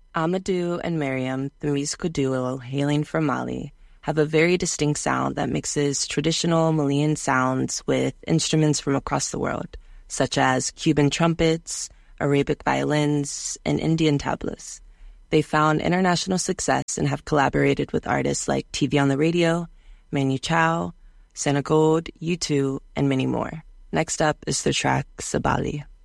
Amadou and Miriam, the musical duo hailing from Mali, have a very distinct sound that mixes traditional Malian sounds with instruments from across the world, such as Cuban trumpets, Arabic violins, and Indian tablas. They found international success and have collaborated with artists like TV on the Radio, Manu Chao, Senegold, U2, and many more. Next up is the track Sabali.